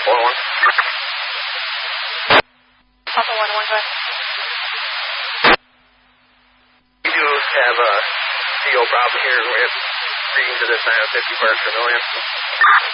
1-1. Papa 1-1, go ahead. We do have a CO problem here. We have reading to this 950 parts per million.